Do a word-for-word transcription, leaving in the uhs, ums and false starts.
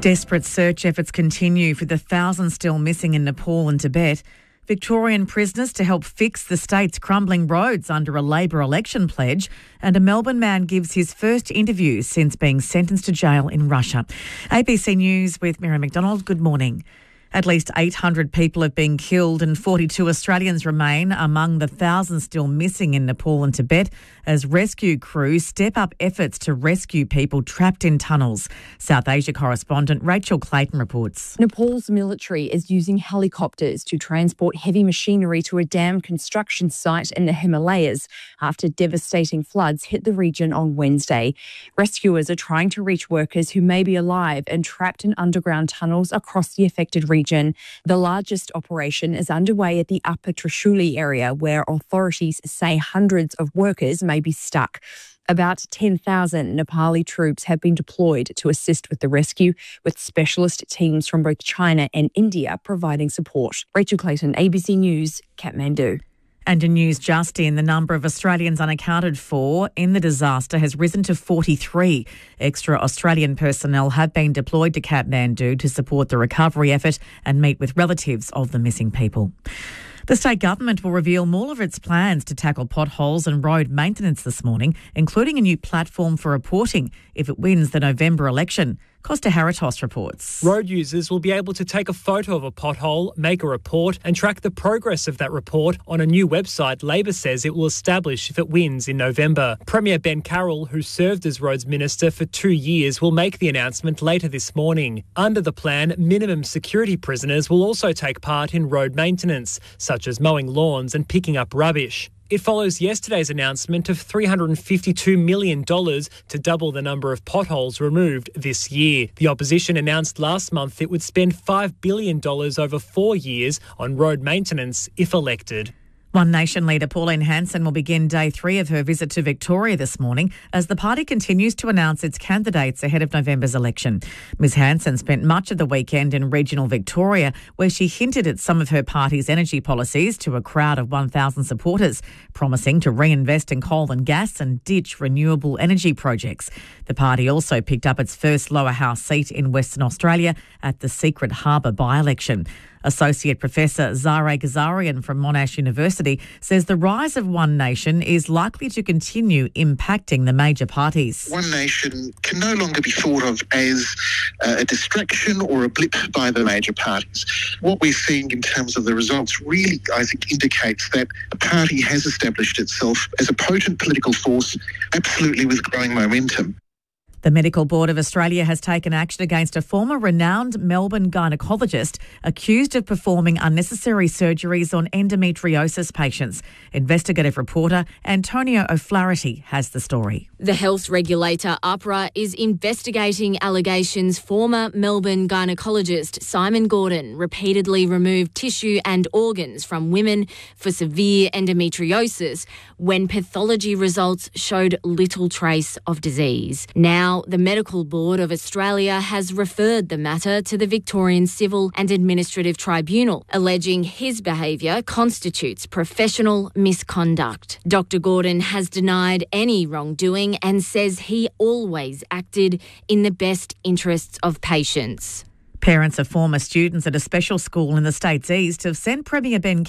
Desperate search efforts continue for the thousands still missing in Nepal and Tibet. Victorian prisoners to help fix the state's crumbling roads under a Labor election pledge, and a Melbourne man gives his first interview since being sentenced to jail in Russia. A B C News with Mary McDonald. Good morning. At least eight hundred people have been killed and forty-two Australians remain among the thousands still missing in Nepal and Tibet as rescue crews step up efforts to rescue people trapped in tunnels. South Asia correspondent Rachel Clayton reports. Nepal's military is using helicopters to transport heavy machinery to a dam construction site in the Himalayas after devastating floods hit the region on Wednesday. Rescuers are trying to reach workers who may be alive and trapped in underground tunnels across the affected region. The largest operation is underway at the Upper Trishuli area, where authorities say hundreds of workers may be stuck. About ten thousand Nepali troops have been deployed to assist with the rescue, with specialist teams from both China and India providing support. Rachel Clayton, A B C News, Kathmandu. And in news just in, the number of Australians unaccounted for in the disaster has risen to forty-three. Extra Australian personnel have been deployed to Kathmandu to support the recovery effort and meet with relatives of the missing people. The state government will reveal more of its plans to tackle potholes and road maintenance this morning, including a new platform for reporting if it wins the November election. Costa Haritos reports. Road users will be able to take a photo of a pothole, make a report and track the progress of that report on a new website Labor says it will establish if it wins in November. Premier Ben Carroll, who served as Roads Minister for two years, will make the announcement later this morning. Under the plan, minimum security prisoners will also take part in road maintenance, such as mowing lawns and picking up rubbish. It follows yesterday's announcement of three hundred fifty-two million dollars to double the number of potholes removed this year. The opposition announced last month it would spend five billion dollars over four years on road maintenance if elected. One Nation leader Pauline Hanson will begin day three of her visit to Victoria this morning as the party continues to announce its candidates ahead of November's election. Ms Hanson spent much of the weekend in regional Victoria, where she hinted at some of her party's energy policies to a crowd of one thousand supporters, promising to reinvest in coal and gas and ditch renewable energy projects. The party also picked up its first lower house seat in Western Australia at the Secret Harbour by-election. Associate Professor Zare Ghazarian from Monash University says the rise of One Nation is likely to continue impacting the major parties. One Nation can no longer be thought of as uh, a distraction or a blip by the major parties. What we're seeing in terms of the results really, I think, indicates that the party has established itself as a potent political force, absolutely with growing momentum. The Medical Board of Australia has taken action against a former renowned Melbourne gynaecologist accused of performing unnecessary surgeries on endometriosis patients. Investigative reporter Antonio O'Flaherty has the story. The health regulator AHPRA is investigating allegations former Melbourne gynaecologist Simon Gordon repeatedly removed tissue and organs from women for severe endometriosis when pathology results showed little trace of disease. Now, the Medical Board of Australia has referred the matter to the Victorian Civil and Administrative Tribunal, alleging his behaviour constitutes professional misconduct. Doctor Gordon has denied any wrongdoing and says he always acted in the best interests of patients. Parents of former students at a special school in the state's east have sent Premier Ben